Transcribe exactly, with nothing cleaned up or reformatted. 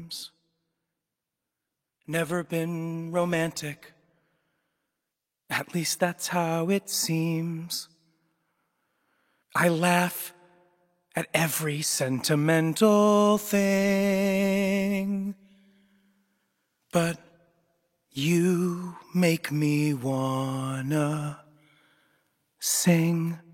dreams. Never been romantic. At least that's how it seems. I laugh at every sentimental thing, but you make me wanna sing.